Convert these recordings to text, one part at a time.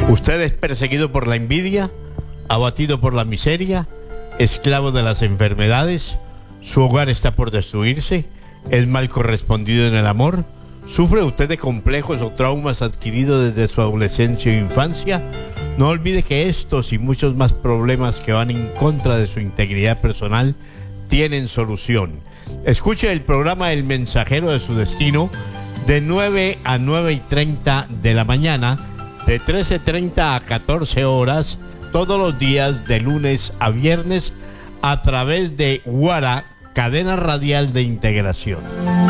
Usted es perseguido por la envidia, abatido por la miseria, esclavo de las enfermedades, su hogar está por destruirse, es mal correspondido en el amor, sufre usted de complejos o traumas adquiridos desde su adolescencia o infancia. No olvide que estos y muchos más problemas que van en contra de su integridad personal tienen solución. Escuche el programa El Mensajero de su Destino de 9 a 9:30 de la mañana, de 13:30 a 14 horas, todos los días de lunes a viernes, a través de Guara, cadena radial de integración.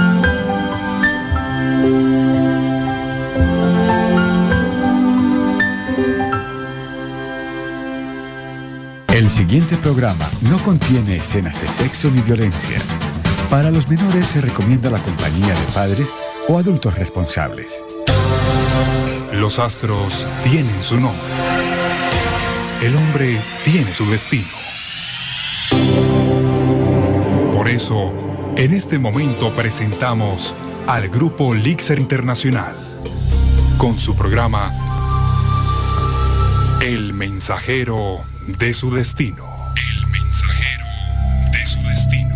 El siguiente programa no contiene escenas de sexo ni violencia. Para los menores se recomienda la compañía de padres o adultos responsables. Los astros tienen su nombre. El hombre tiene su destino. Por eso, en este momento presentamos al Grupo Lixer Internacional con su programa El Mensajero de su Destino. El Mensajero de su Destino.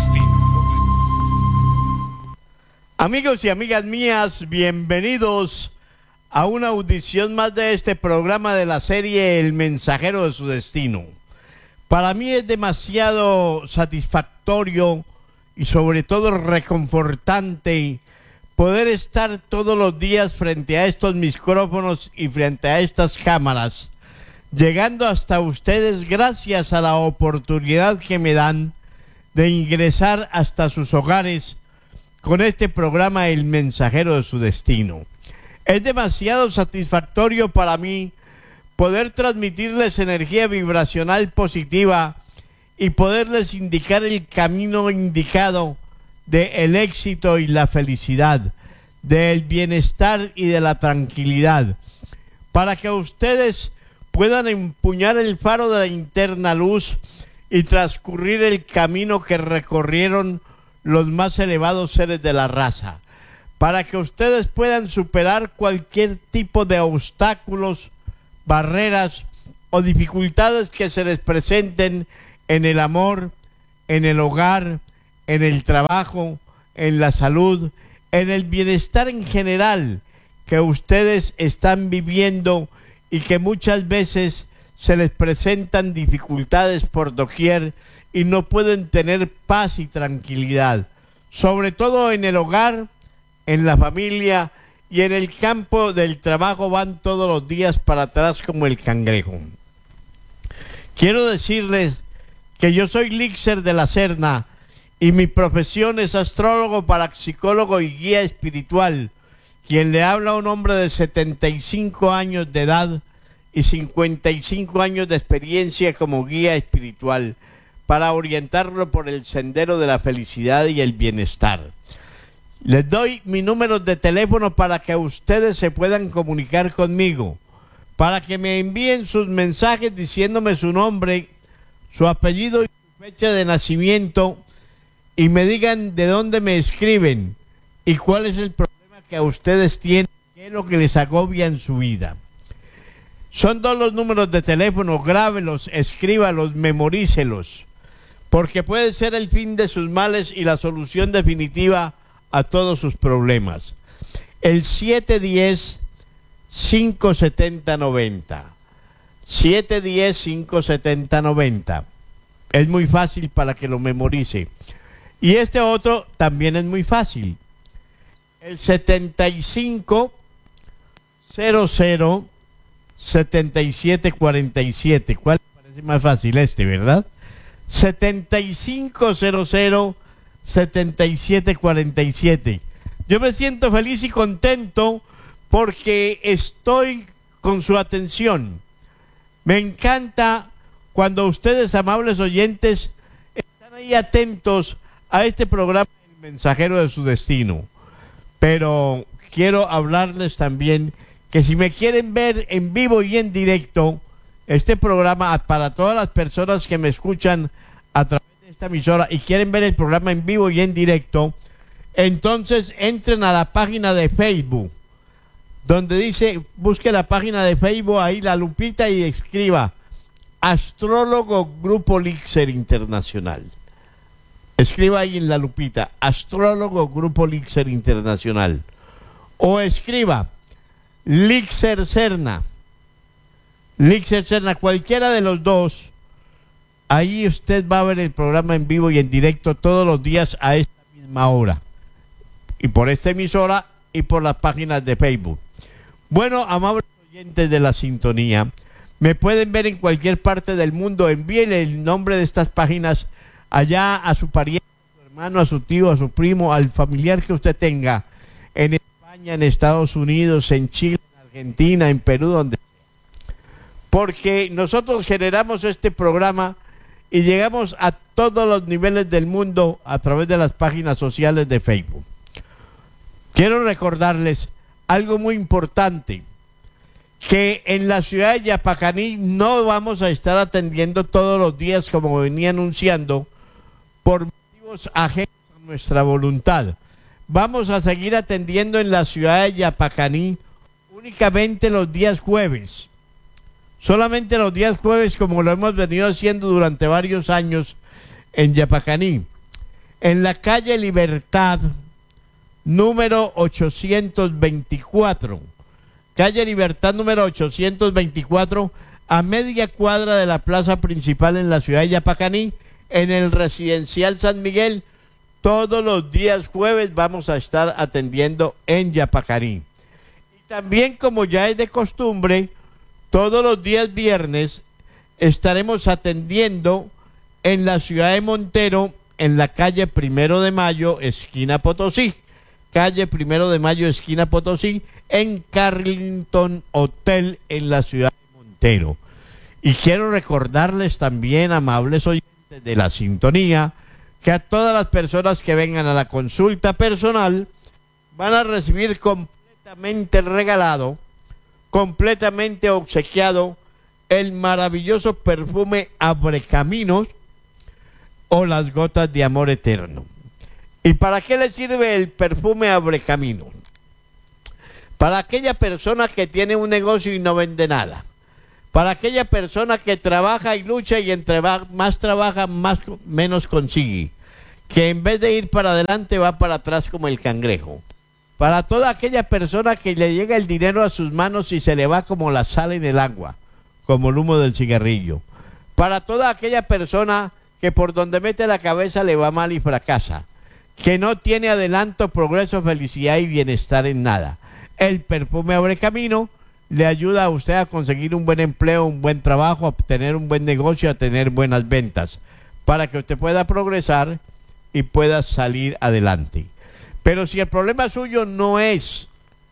Amigos y amigas mías, bienvenidos a una audición más de este programa de la serie El Mensajero de su Destino. Para mí es demasiado satisfactorio y sobre todo reconfortante poder estar todos los días frente a estos micrófonos y frente a estas cámaras, llegando hasta ustedes gracias a la oportunidad que me dan de ingresar hasta sus hogares con este programa El Mensajero de su Destino. Es demasiado satisfactorio para mí poder transmitirles energía vibracional positiva y poderles indicar el camino indicado del éxito y la felicidad, del bienestar y de la tranquilidad, para que ustedes puedan empuñar el faro de la interna luz y transcurrir el camino que recorrieron los más elevados seres de la raza, para que ustedes puedan superar cualquier tipo de obstáculos, barreras o dificultades que se les presenten en el amor, en el hogar, en el trabajo, en la salud, en el bienestar en general que ustedes están viviendo y que muchas veces se les presentan dificultades por doquier y no pueden tener paz y tranquilidad, sobre todo en el hogar, en la familia y en el campo del trabajo. Van todos los días para atrás como el cangrejo. Quiero decirles que yo soy Lixer de la Serna y mi profesión es astrólogo, parapsicólogo y guía espiritual. Quien le habla a un hombre de 75 años de edad y 55 años de experiencia como guía espiritual, para orientarlo por el sendero de la felicidad y el bienestar. Les doy mi número de teléfono para que ustedes se puedan comunicar conmigo, para que me envíen sus mensajes diciéndome su nombre, su apellido y su fecha de nacimiento, y me digan de dónde me escriben y cuál es el problema que ustedes tienen, qué es lo que les agobia en su vida. Son dos los números de teléfono, grábelos, escríbalos, memorícelos, porque puede ser el fin de sus males y la solución definitiva a todos sus problemas. El 710-570-90. 710-570-90. Es muy fácil para que lo memorice. Y este otro también es muy fácil. El 7500-7747. ¿Cuál le parece más fácil? Este, ¿verdad? 7500-7747. Yo me siento feliz y contento porque estoy con su atención. Me encanta cuando ustedes, amables oyentes, están ahí atentos a este programa El Mensajero de su Destino. Pero quiero hablarles también que si me quieren ver en vivo y en directo, este programa, para todas las personas que me escuchan a través de esta emisora y quieren ver el programa en vivo y en directo, entonces entren a la página de Facebook, donde dice, busque la página de Facebook, ahí la lupita y escriba Astrólogo Grupo Lixer Internacional. Escriba ahí en la lupita, Astrólogo Grupo Lixer Internacional. O escriba Lixer Serna, cualquiera de los dos. Ahí usted va a ver el programa en vivo y en directo todos los días a esta misma hora. Y por esta emisora y por las páginas de Facebook. Bueno, amables oyentes de la sintonía, me pueden ver en cualquier parte del mundo. Envíele el nombre de estas páginas allá a su pariente, a su hermano, a su tío, a su primo, al familiar que usted tenga en España, en Estados Unidos, en Chile, en Argentina, en Perú, donde sea. Porque nosotros generamos este programa y llegamos a todos los niveles del mundo a través de las páginas sociales de Facebook. Quiero recordarles algo muy importante, que en la ciudad de Yapacaní no vamos a estar atendiendo todos los días como venía anunciando por motivos ajenos a nuestra voluntad. Vamos a seguir atendiendo en la ciudad de Yapacaní únicamente los días jueves. Solamente los días jueves, como lo hemos venido haciendo durante varios años en Yapacaní. En la calle Libertad, número 824. Calle Libertad, número 824, a media cuadra de la plaza principal en la ciudad de Yapacaní, en el residencial San Miguel. Todos los días jueves vamos a estar atendiendo en Yapacaní. Y también, como ya es de costumbre, todos los días viernes estaremos atendiendo en la ciudad de Montero, en la calle 1 de Mayo, esquina Potosí. Calle 1 de Mayo, esquina Potosí, en Carlington Hotel, en la ciudad de Montero. Y quiero recordarles también, amables oyentes de la sintonía, que a todas las personas que vengan a la consulta personal van a recibir completamente regalado, completamente obsequiado, el maravilloso perfume Abrecaminos o las gotas de amor eterno. ¿Y para qué le sirve el perfume Abrecaminos? Para aquella persona que tiene un negocio y no vende nada. Para aquella persona que trabaja y lucha y entre más trabaja, menos consigue. Que en vez de ir para adelante va para atrás como el cangrejo. Para toda aquella persona que le llega el dinero a sus manos y se le va como la sal en el agua, como el humo del cigarrillo. Para toda aquella persona que por donde mete la cabeza le va mal y fracasa. Que no tiene adelanto, progreso, felicidad y bienestar en nada. El perfume Abrecamino le ayuda a usted a conseguir un buen empleo, un buen trabajo, a obtener un buen negocio, a tener buenas ventas, para que usted pueda progresar y pueda salir adelante. Pero si el problema suyo no es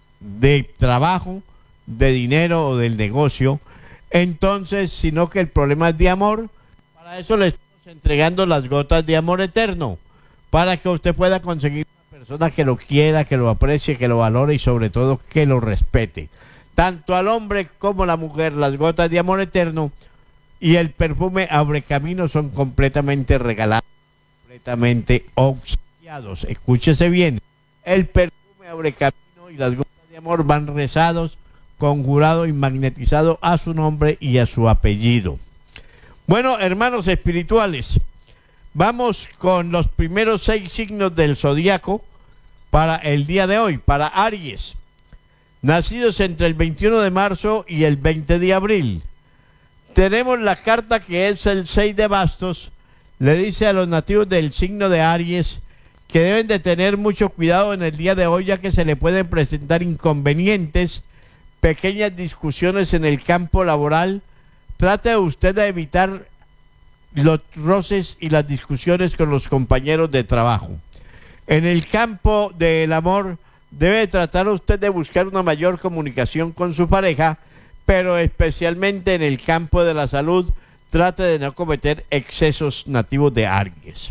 de trabajo, de dinero o del negocio, entonces, sino que el problema es de amor, para eso le estamos entregando las gotas de amor eterno, para que usted pueda conseguir una persona que lo quiera, que lo aprecie, que lo valore y sobre todo que lo respete. Tanto al hombre como a la mujer, las gotas de amor eterno y el perfume Abrecamino son completamente regalados, completamente obsequiados. Escúchese bien, el perfume Abrecamino y las gotas de amor van rezados, conjurados y magnetizados a su nombre y a su apellido. Bueno, hermanos espirituales, vamos con los primeros 6 signos del zodiaco para el día de hoy, para Aries, nacidos entre el 21 de marzo y el 20 de abril. Tenemos la carta que es el 6 de bastos. Le dice a los nativos del signo de Aries que deben de tener mucho cuidado en el día de hoy, ya que se le pueden presentar inconvenientes, pequeñas discusiones en el campo laboral. Trate usted de evitar los roces y las discusiones con los compañeros de trabajo. En el campo del amor, debe tratar usted de buscar una mayor comunicación con su pareja, pero especialmente en el campo de la salud, trate de no cometer excesos nativos de Aries.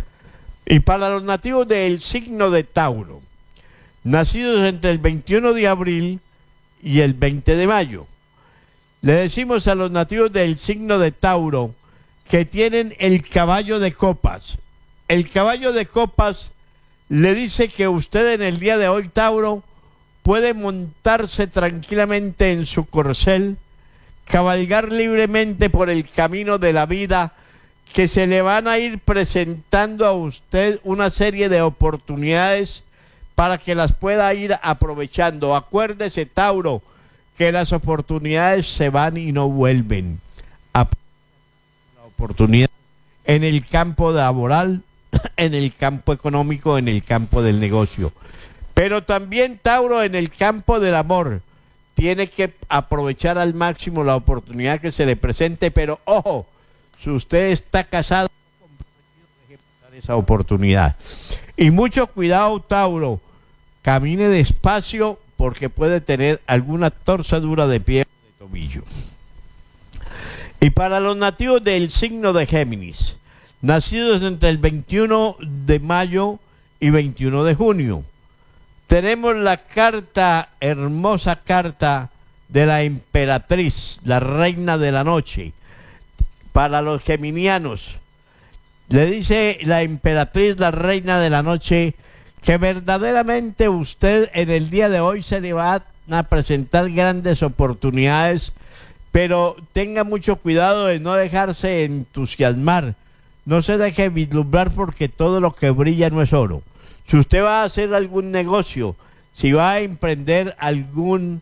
Y para los nativos del signo de Tauro, nacidos entre el 21 de abril y el 20 de mayo, le decimos a los nativos del signo de Tauro que tienen el caballo de copas. El caballo de copas le dice que usted en el día de hoy, Tauro, puede montarse tranquilamente en su corcel, cabalgar libremente por el camino de la vida, que se le van a ir presentando a usted una serie de oportunidades para que las pueda ir aprovechando. Acuérdese, Tauro, que las oportunidades se van y no vuelven. La oportunidad en el campo laboral, en el campo económico, en el campo del negocio. Pero también, Tauro, en el campo del amor, tiene que aprovechar al máximo la oportunidad que se le presente, pero ojo, si usted está casado, deje pasar esa oportunidad. Y mucho cuidado, Tauro, camine despacio porque puede tener alguna torcedura de pie o de tobillo. Y para los nativos del signo de Géminis, nacidos entre el 21 de mayo y 21 de junio, tenemos la carta, hermosa carta de la emperatriz, la reina de la noche. Para los geminianos, le dice la emperatriz, la reina de la noche, que verdaderamente usted en el día de hoy se le va a presentar grandes oportunidades, pero tenga mucho cuidado de no dejarse entusiasmar, no se deje vislumbrar porque todo lo que brilla no es oro. Si usted va a hacer algún negocio, si va a emprender algún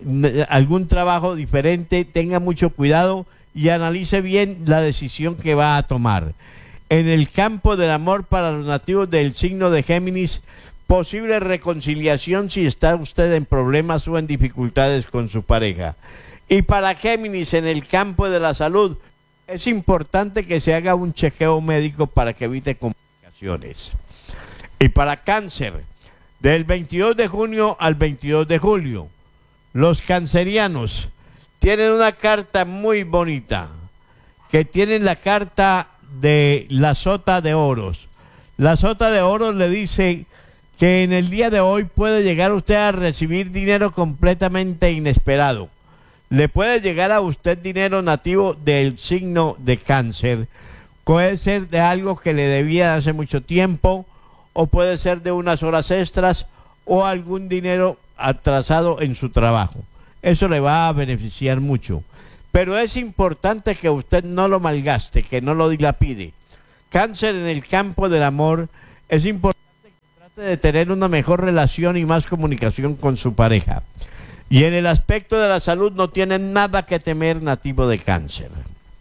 trabajo diferente, tenga mucho cuidado y analice bien la decisión que va a tomar. En el campo del amor, para los nativos del signo de Géminis, posible reconciliación si está usted en problemas o en dificultades con su pareja. Y para Géminis, en el campo de la salud, es importante que se haga un chequeo médico para que evite complicaciones. Y para Cáncer, del 22 de junio al 22 de julio, los cancerianos tienen una carta muy bonita, que tienen la carta de la sota de oros. La sota de oros le dice que en el día de hoy puede llegar usted a recibir dinero completamente inesperado. Le puede llegar a usted dinero nativo del signo de Cáncer. Puede ser de algo que le debía hace mucho tiempo, o puede ser de unas horas extras, o algún dinero atrasado en su trabajo. Eso le va a beneficiar mucho. Pero es importante que usted no lo malgaste, que no lo dilapide. Cáncer, en el campo del amor, es importante que trate de tener una mejor relación y más comunicación con su pareja. Y en el aspecto de la salud no tiene nada que temer, nativo de Cáncer.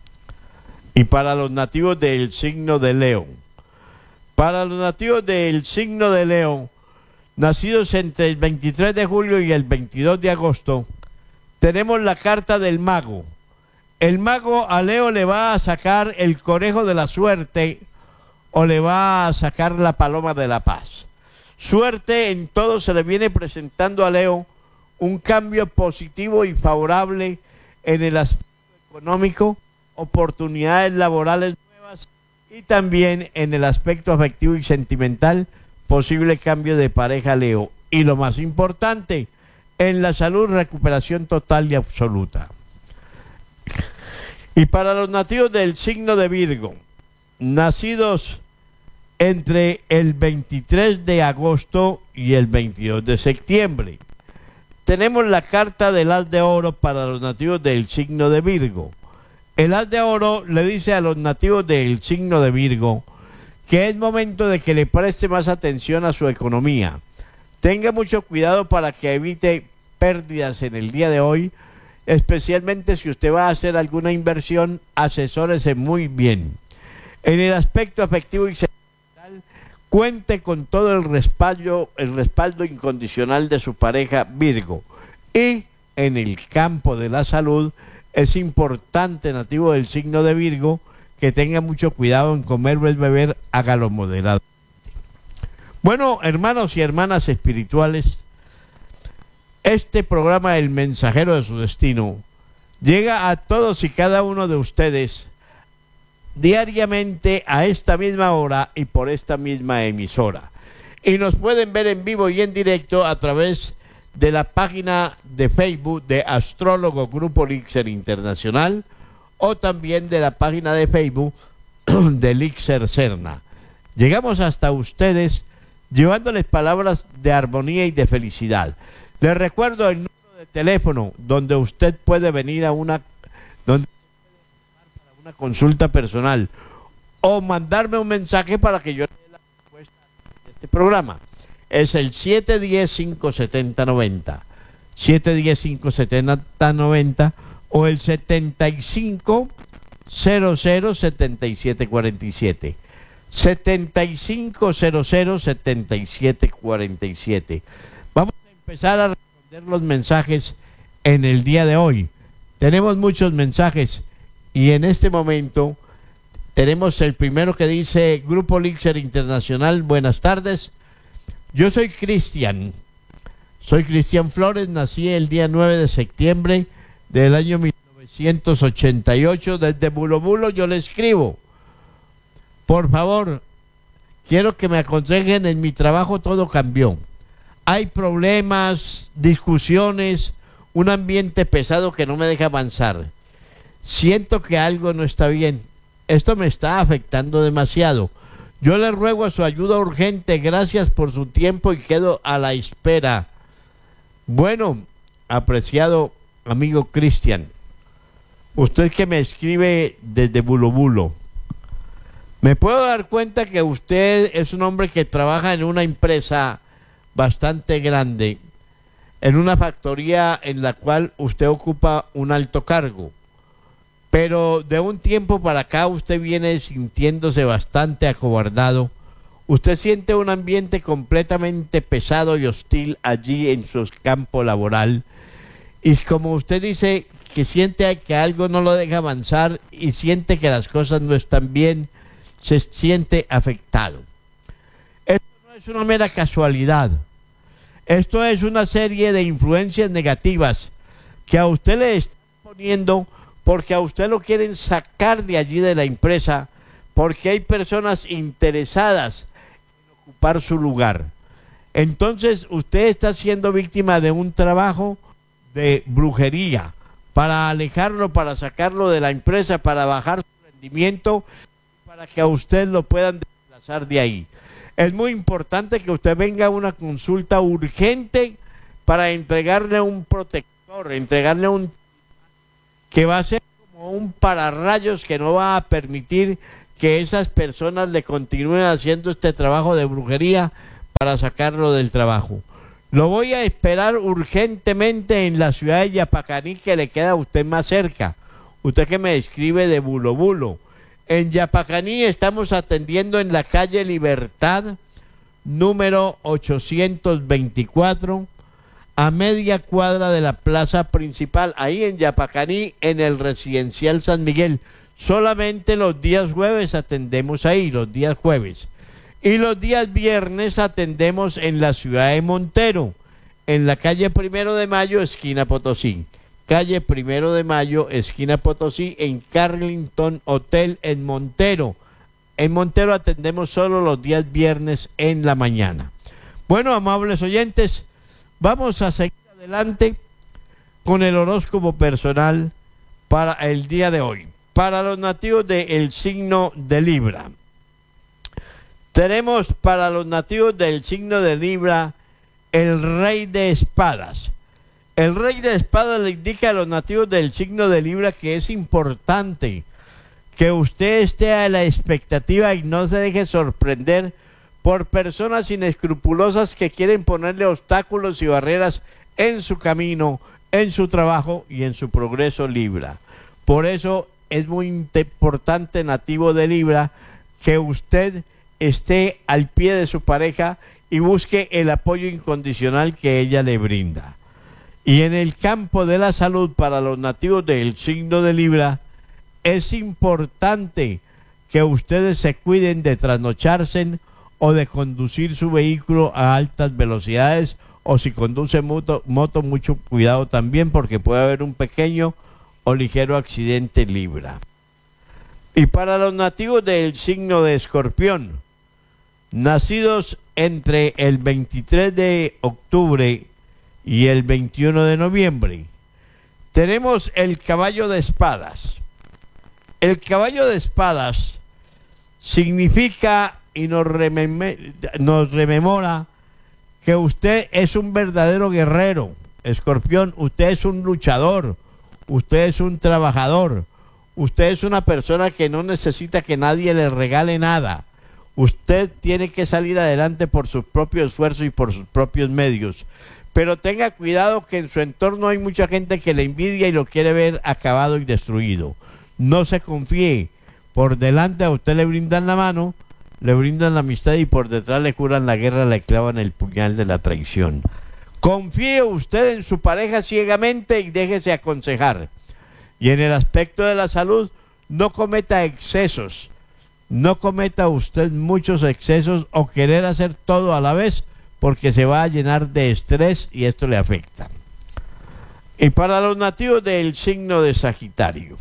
Y para los nativos del signo de Leo, para los nativos del signo de Leo, nacidos entre el 23 de julio y el 22 de agosto, tenemos la carta del mago. El mago a Leo le va a sacar el conejo de la suerte o le va a sacar la paloma de la paz. Suerte en todo se le viene presentando a Leo, un cambio positivo y favorable en el aspecto económico, oportunidades laborales nuevas y también en el aspecto afectivo y sentimental, posible cambio de pareja, Leo. Y lo más importante, en la salud, recuperación total y absoluta. Y para los nativos del signo de Virgo, nacidos entre el 23 de agosto y el 22 de septiembre, tenemos la carta del As de Oro para los nativos del signo de Virgo. El As de Oro le dice a los nativos del signo de Virgo que es momento de que le preste más atención a su economía. Tenga mucho cuidado para que evite pérdidas en el día de hoy, especialmente si usted va a hacer alguna inversión, asesórese muy bien. En el aspecto afectivo y sentimental, cuente con todo el respaldo incondicional de su pareja Virgo. Y en el campo de la salud, es importante, nativo del signo de Virgo, que tenga mucho cuidado en comer o beber, hágalo moderadamente. Bueno, hermanos y hermanas espirituales, este programa El Mensajero de su Destino llega a todos y cada uno de ustedes diariamente a esta misma hora y por esta misma emisora. Y nos pueden ver en vivo y en directo a través de la página de Facebook de Astrólogo Grupo Elixir Internacional, o también de la página de Facebook de Elixir Serna. Llegamos hasta ustedes llevándoles palabras de armonía y de felicidad. Le recuerdo el número de teléfono donde usted puede venir a una consulta personal o mandarme un mensaje para que yo le dé la respuesta de este programa. Es el 710-570-90, 710-570-90 o el 7500-7747, 7500-7747. Vamos a empezar a responder los mensajes en el día de hoy. Tenemos muchos mensajes y en este momento tenemos el primero que dice: Grupo Lixer Internacional, buenas tardes. Yo soy Cristian Flores, nací el día 9 de septiembre del año 1988. Desde Bulo Bulo yo le escribo. Por favor, quiero que me aconsejen. En mi trabajo todo cambió. Hay problemas, discusiones, un ambiente pesado que no me deja avanzar. Siento que algo no está bien. Esto me está afectando demasiado. Yo le ruego a su ayuda urgente. Gracias por su tiempo y quedo a la espera. Bueno, apreciado amigo Cristian, usted que me escribe desde Bulo Bulo, me puedo dar cuenta que usted es un hombre que trabaja en una empresa bastante grande, en una factoría en la cual usted ocupa un alto cargo. Pero de un tiempo para acá usted viene sintiéndose bastante acobardado. Usted siente un ambiente completamente pesado y hostil allí en su campo laboral. Y como usted dice que siente que algo no lo deja avanzar y siente que las cosas no están bien, se siente afectado. Esto no es una mera casualidad. Esto es una serie de influencias negativas que a usted le están poniendo porque a usted lo quieren sacar de allí de la empresa, porque hay personas interesadas en ocupar su lugar. Entonces usted está siendo víctima de un trabajo de brujería para alejarlo, para sacarlo de la empresa, para bajar su rendimiento, para que a usted lo puedan desplazar de ahí. Es muy importante que usted venga a una consulta urgente para entregarle un protector, entregarle un que va a ser como un pararrayos que no va a permitir que esas personas le continúen haciendo este trabajo de brujería para sacarlo del trabajo. Lo voy a esperar urgentemente en la ciudad de Yapacaní, que le queda a usted más cerca. Usted que me escribe de Bulo Bulo. En Yapacaní estamos atendiendo en la calle Libertad, número 824, a media cuadra de la plaza principal, ahí en Yapacaní, en el residencial San Miguel. Solamente los días jueves atendemos ahí, los días jueves. Y los días viernes atendemos en la ciudad de Montero, en la calle 1 de Mayo, esquina Potosí. Calle 1 de Mayo, esquina Potosí, en Carlington Hotel, en Montero. En Montero atendemos solo los días viernes en la mañana. Bueno, amables oyentes, vamos a seguir adelante con el horóscopo personal para el día de hoy. Para los nativos del signo de Libra. Tenemos para los nativos del signo de Libra el Rey de Espadas. El Rey de Espadas le indica a los nativos del signo de Libra que es importante que usted esté a la expectativa y no se deje sorprender por personas inescrupulosas que quieren ponerle obstáculos y barreras en su camino, en su trabajo y en su progreso Libra. Por eso es muy importante, nativo de Libra, que usted esté al pie de su pareja y busque el apoyo incondicional que ella le brinda. Y en el campo de la salud, para los nativos del signo de Libra, es importante que ustedes se cuiden de trasnocharse o de conducir su vehículo a altas velocidades, o si conduce moto, mucho cuidado también, porque puede haber un pequeño o ligero accidente Libra. Y para los nativos del signo de Escorpión, nacidos entre el 23 de octubre y el 21 de noviembre, tenemos el caballo de espadas. El caballo de espadas significa y nos rememora que usted es un verdadero guerrero, Escorpión. Usted es un luchador, usted es un trabajador, usted es una persona que no necesita que nadie le regale nada. Usted tiene que salir adelante por su propio esfuerzo y por sus propios medios. Pero tenga cuidado que en su entorno hay mucha gente que le envidia y lo quiere ver acabado y destruido. No se confíe. Por delante a usted le brindan la mano, le brindan la amistad y por detrás le curan la guerra, le clavan el puñal de la traición. Confíe usted en su pareja ciegamente y déjese aconsejar. Y en el aspecto de la salud, no cometa excesos. No cometa usted muchos excesos o querer hacer todo a la vez, porque se va a llenar de estrés y esto le afecta. Y para los nativos del signo de Sagitario,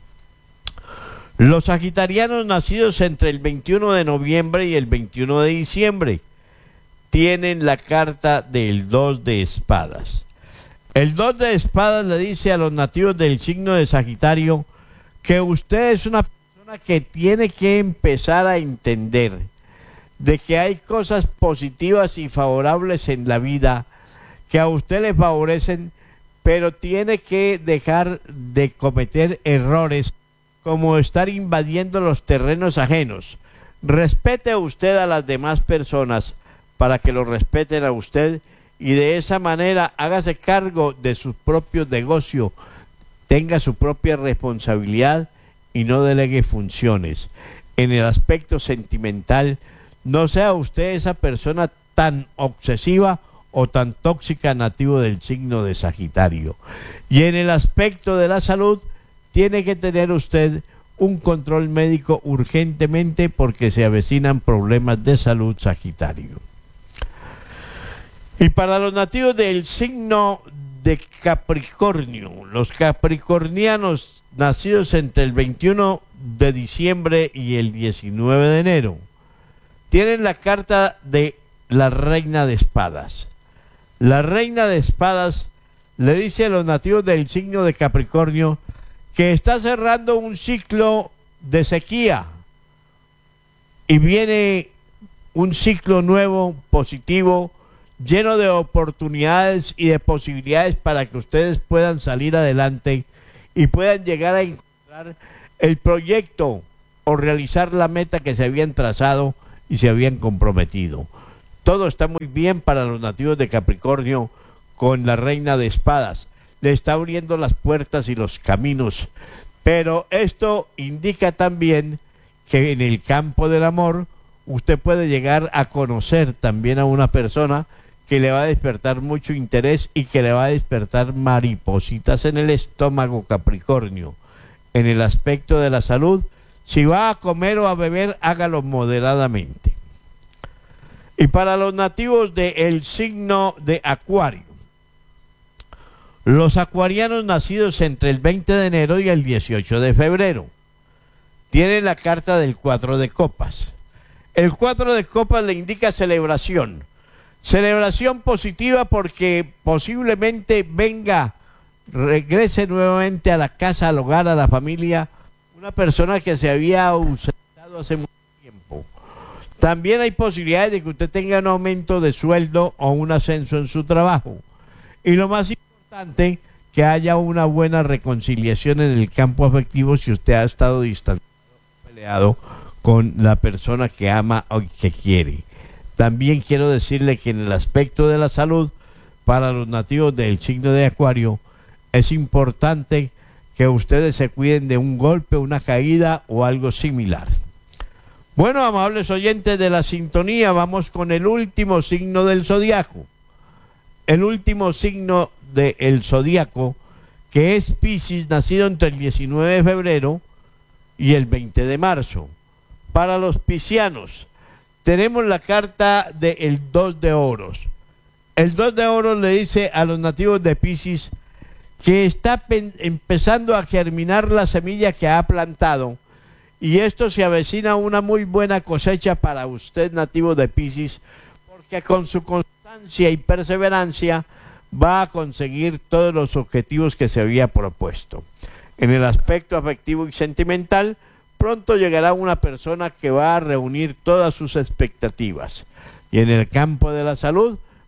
los sagitarianos nacidos entre el 21 de noviembre y el 21 de diciembre tienen la carta del 2 de espadas. El 2 de espadas le dice a los nativos del signo de Sagitario que usted es una persona que tiene que empezar a entender de que hay cosas positivas y favorables en la vida que a usted le favorecen, pero tiene que dejar de cometer errores como estar invadiendo los terrenos ajenos. Respete a usted a las demás personas para que lo respeten a usted y de esa manera hágase cargo de su propio negocio, tenga su propia responsabilidad y no delegue funciones. En el aspecto sentimental, no sea usted esa persona tan obsesiva o tan tóxica nativo del signo de Sagitario. Y en el aspecto de la salud, tiene que tener usted un control médico urgentemente porque se avecinan problemas de salud, Sagitario. Y para los nativos del signo de Capricornio, los capricornianos nacidos entre el 21 de diciembre y el 19 de enero, tienen la carta de la reina de espadas. La reina de espadas le dice a los nativos del signo de Capricornio que está cerrando un ciclo de sequía y viene un ciclo nuevo, positivo, lleno de oportunidades y de posibilidades para que ustedes puedan salir adelante y puedan llegar a encontrar el proyecto o realizar la meta que se habían trazado y se habían comprometido. Todo está muy bien para los nativos de Capricornio con la reina de espadas. Le está abriendo las puertas y los caminos. Pero esto indica también que en el campo del amor usted puede llegar a conocer también a una persona que le va a despertar mucho interés y que le va a despertar maripositas en el estómago, Capricornio. En el aspecto de la salud, si va a comer o a beber, hágalo moderadamente. Y para los nativos del signo de Acuario, los acuarianos nacidos entre el 20 de enero y el 18 de febrero tienen la carta del 4 de copas. El 4 de copas le indica celebración. Celebración positiva porque posiblemente regrese nuevamente a la casa, al hogar, a la familia, una persona que se había ausentado hace mucho tiempo. También hay posibilidades de que usted tenga un aumento de sueldo o un ascenso en su trabajo. Y lo más importante, que haya una buena reconciliación en el campo afectivo si usted ha estado distanciado, peleado con la persona que ama o que quiere. También quiero decirle que en el aspecto de la salud, para los nativos del signo de Acuario, es importante que ustedes se cuiden de un golpe, una caída o algo similar. Bueno, amables oyentes de la sintonía, vamos con el último signo del zodiaco. El último signo del zodiaco, que es Piscis, nacido entre el 19 de febrero y el 20 de marzo. Para los piscianos, tenemos la carta del 2 de oros. El 2 de oros le dice a los nativos de Piscis que está empezando a germinar la semilla que ha plantado y esto se avecina una muy buena cosecha para usted, nativo de Piscis, porque con su constancia y perseverancia va a conseguir todos los objetivos que se había propuesto. En el aspecto afectivo y sentimental, pronto llegará una persona que va a reunir todas sus expectativas. Y en el campo de la salud,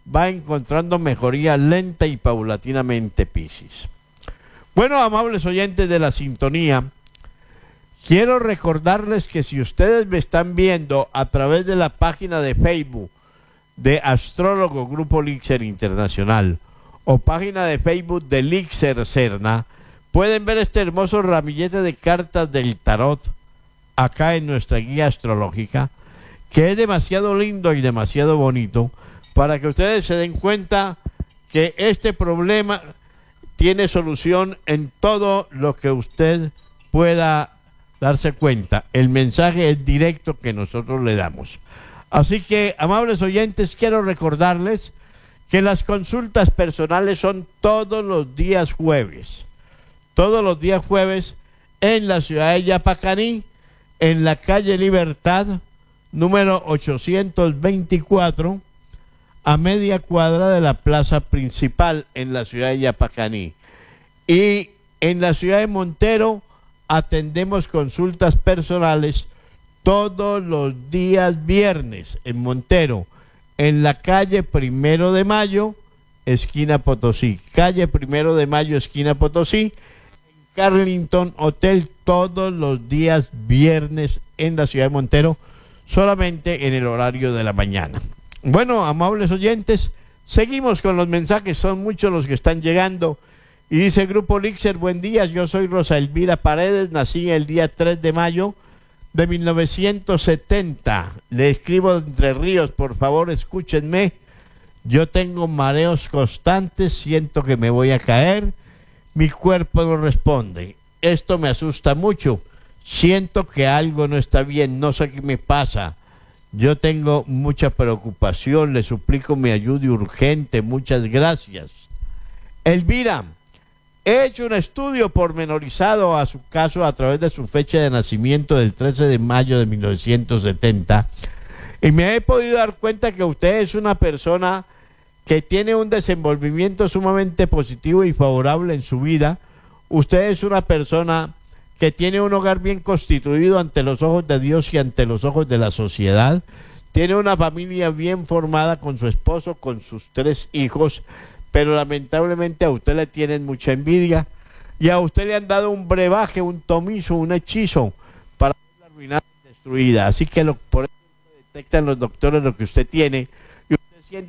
va encontrando mejoría lenta y paulatinamente, Piscis. Bueno, amables oyentes de la sintonía, quiero recordarles que si ustedes me están viendo a través de la página de Facebook de Astrólogo Grupo Lixer Internacional o página de Facebook de Lixer Serna, pueden ver este hermoso ramillete de cartas del tarot acá en nuestra guía astrológica, que es demasiado lindo y demasiado bonito para que ustedes se den cuenta que este problema tiene solución en todo lo que usted pueda darse cuenta. El mensaje es directo que nosotros le damos. Así que, amables oyentes, quiero recordarles que las consultas personales son todos los días jueves. Todos los días jueves en la ciudad de Yapacaní, en la calle Libertad, número 824, a media cuadra de la plaza principal en la ciudad de Yapacaní. Y en la ciudad de Montero atendemos consultas personales todos los días viernes en Montero, en la calle 1 de Mayo, esquina Potosí. Calle 1 de Mayo, esquina Potosí, en Carlington Hotel, todos los días viernes en la ciudad de Montero, solamente en el horario de la mañana. Bueno, amables oyentes, seguimos con los mensajes, son muchos los que están llegando. Y dice Grupo Lixer, buen día, yo soy Rosa Elvira Paredes, nací el día 3 de mayo de 1970. Le escribo de Entre Ríos, por favor escúchenme. Yo tengo mareos constantes, siento que me voy a caer, mi cuerpo no responde. Esto me asusta mucho, siento que algo no está bien, no sé qué me pasa. Yo tengo mucha preocupación, le suplico me ayude urgente, muchas gracias. Elvira, he hecho un estudio pormenorizado a su caso a través de su fecha de nacimiento del 13 de mayo de 1970 y me he podido dar cuenta que usted es una persona que tiene un desenvolvimiento sumamente positivo y favorable en su vida. Usted es una persona que tiene un hogar bien constituido ante los ojos de Dios y ante los ojos de la sociedad. Tiene una familia bien formada con su esposo, con sus 3 hijos, pero lamentablemente a usted le tienen mucha envidia y a usted le han dado un brebaje, un tomizo, un hechizo para verla arruinada y destruida. Así que por eso detectan los doctores lo que usted tiene,